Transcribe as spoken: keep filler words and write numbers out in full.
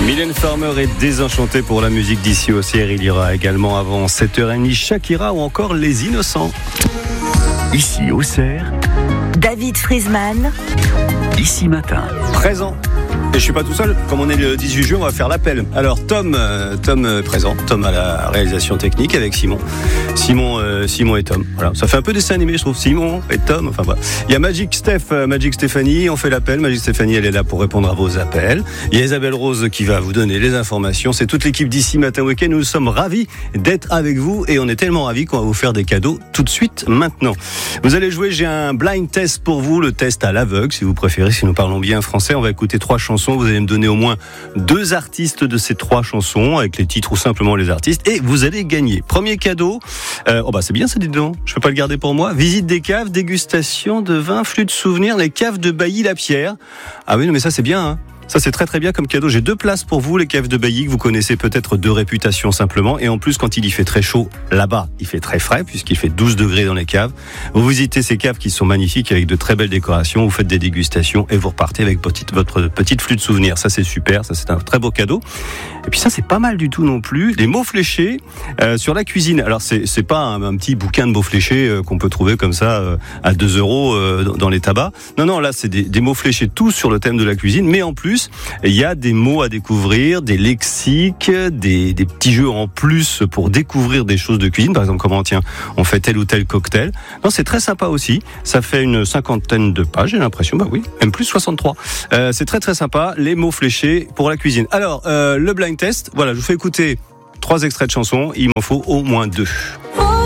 Mylène Farmer est désenchantée pour la musique d'ici au ciel. Il y aura également avant sept heures trente Shakira ou encore Les Innocents. Ici au Cerf, David Friesman. Ici Matin. Présent. Et je suis pas tout seul, comme on est le dix-huit juin, on va faire l'appel. Alors Tom, euh, Tom euh, présent, Tom à la réalisation technique avec Simon. Simon, euh, Simon et Tom. Voilà, ça fait un peu dessin animé, je trouve. Simon et Tom. Enfin voilà. Il y a Magic Steph, euh, Magic Stéphanie. On fait l'appel. Magic Stéphanie, elle est là pour répondre à vos appels. Il y a Isabelle Rose qui va vous donner les informations. C'est toute l'équipe d'ici Matin Week-end. Nous sommes ravis d'être avec vous et on est tellement ravis qu'on va vous faire des cadeaux tout de suite maintenant. Vous allez jouer. J'ai un blind test pour vous, le test à l'aveugle, si vous préférez. Si nous parlons bien français, on va écouter trois chansons. Vous allez me donner au moins deux artistes de ces trois chansons avec les titres ou simplement les artistes et vous allez gagner. Premier cadeau, euh, oh bah c'est bien ça, dites donc. Je peux pas le garder pour moi. Visite des caves, dégustation de vin, flûte souvenir, les caves de Bailly-la-Pierre. Ah oui, non mais ça c'est bien, hein. Ça c'est très très bien comme cadeau. J'ai deux places pour vous, les caves de Bailly, que vous connaissez peut-être de réputation simplement. Et en plus, quand il y fait très chaud, là-bas, il fait très frais puisqu'il fait douze degrés dans les caves. Vous visitez ces caves qui sont magnifiques avec de très belles décorations. Vous faites des dégustations et vous repartez avec petite, votre petite flûte souvenir. Ça c'est super, ça c'est un très beau cadeau. Et puis ça c'est pas mal du tout non plus. Des mots fléchés euh, sur la cuisine. Alors c'est c'est pas un, un petit bouquin de mots fléchés euh, qu'on peut trouver comme ça euh, à deux euros euh, dans, dans les tabacs. Non non, là c'est des, des mots fléchés tous sur le thème de la cuisine, mais en plus il y a des mots à découvrir, des lexiques, des, des petits jeux en plus pour découvrir des choses de cuisine. Par exemple, comment tiens, on fait tel ou tel cocktail. Non, c'est très sympa aussi. Ça fait une cinquantaine de pages, j'ai l'impression. Bah oui, même plus soixante-trois. Euh, c'est très très sympa. Les mots fléchés pour la cuisine. Alors, euh, le blind test. Voilà, je vous fais écouter trois extraits de chansons. Il m'en faut au moins deux.